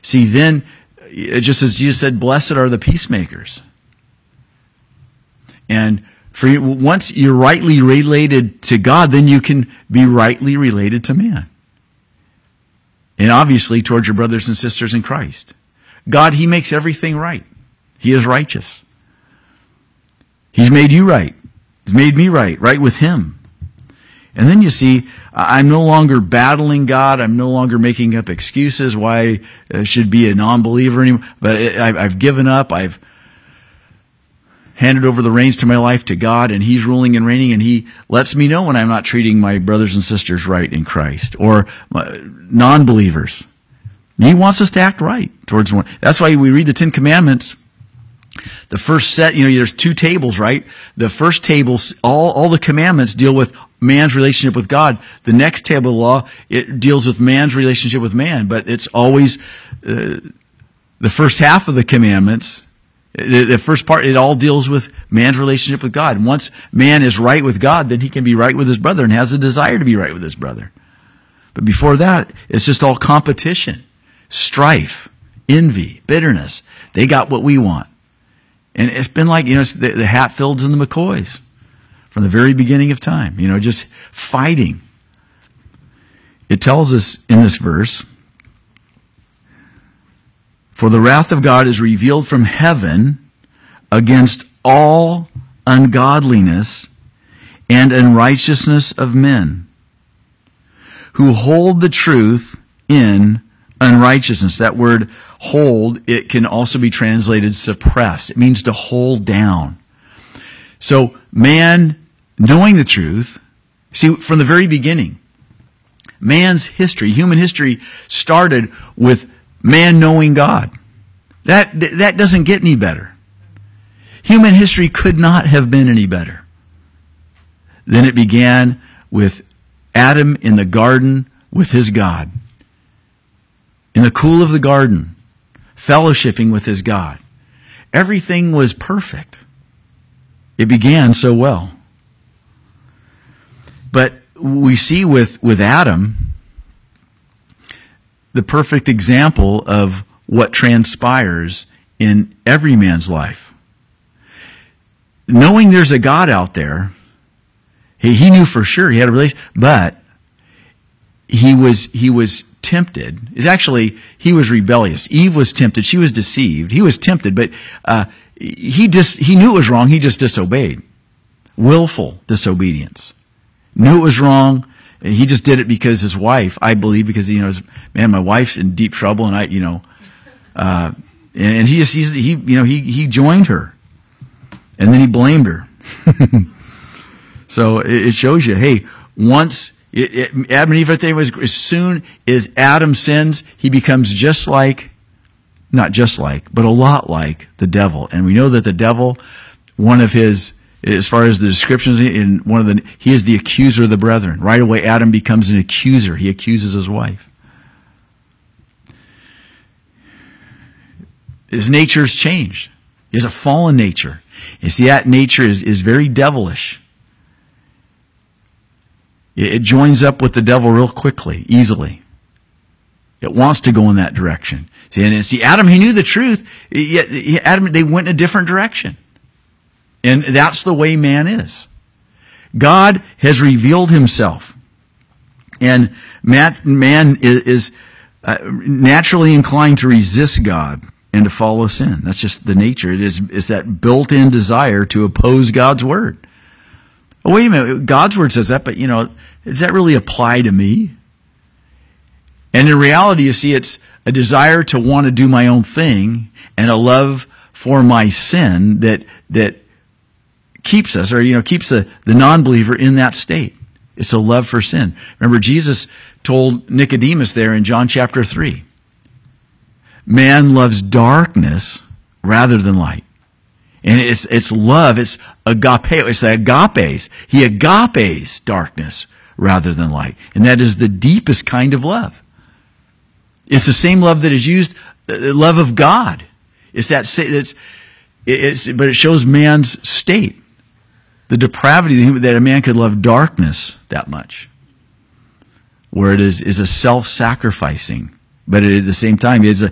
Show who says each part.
Speaker 1: See, then, just as Jesus said, blessed are the peacemakers. And once you're rightly related to God, then you can be rightly related to man. And obviously towards your brothers and sisters in Christ. God, He makes everything right. He is righteous. He's made you right. He's made me right with Him. And then you see, I'm no longer battling God. I'm no longer making up excuses why I should be a non-believer anymore. But I've given up. I've handed over the reins to my life to God, and He's ruling and reigning, and He lets me know when I'm not treating my brothers and sisters right in Christ, or non-believers. He wants us to act right towards one. That's why we read the Ten Commandments. The first set, there's 2 tables, right? The first table, all the commandments deal with man's relationship with God. The next table of law, it deals with man's relationship with man. But it's always the first half of the commandments. The first part, it all deals with man's relationship with God. And once man is right with God, then he can be right with his brother and has a desire to be right with his brother. But before that, it's just all competition, strife, envy, bitterness. They got what we want. And it's been like, it's the Hatfields and the McCoys from the very beginning of time, just fighting. It tells us in this verse, for the wrath of God is revealed from heaven against all ungodliness and unrighteousness of men who hold the truth in unrighteousness. That word hold, it can also be translated suppress. It means to hold down. So man, knowing the truth, see, from the very beginning, man's history, human history, started with man knowing God. That doesn't get any better. Human history could not have been any better. Then it began with Adam in the garden with his God. In the cool of the garden, fellowshipping with his God. Everything was perfect. It began so well. But we see with Adam the perfect example of what transpires in every man's life. Knowing there's a God out there, he knew for sure he had a relationship, but he was tempted. He was rebellious. Eve was tempted. She was deceived. He was tempted, but he knew it was wrong. He just disobeyed. Willful disobedience. Knew it was wrong. He just did it because his wife, I believe, because man, my wife's in deep trouble, and and he joined her, and then he blamed her. So it shows you, hey, once Adam and Eve, as soon as Adam sins, he becomes not just like, but a lot like the devil. And we know that the devil, one of his, as far as the descriptions he is the accuser of the brethren. Right away, Adam becomes an accuser. He accuses his wife. His nature's changed. He has a fallen nature. You see, that nature is very devilish. It joins up with the devil real quickly, easily. It wants to go in that direction. See, Adam, he knew the truth. Adam, they went in a different direction. And that's the way man is. God has revealed himself. And man is naturally inclined to resist God and to follow sin. That's just the nature. It's that built-in desire to oppose God's word. Oh, wait a minute. God's word says that, but does that really apply to me? And in reality, you see, it's a desire to want to do my own thing and a love for my sin that keeps us, keeps the non-believer in that state. It's a love for sin. Remember, Jesus told Nicodemus there in John chapter 3, man loves darkness rather than light. And it's love, it's agapeo, it's the agapes. He agapes darkness rather than light. And that is the deepest kind of love. It's the same love that is used, the love of God. But it shows man's state. The depravity that a man could love darkness that much. Where it is a self-sacrificing. But at the same time,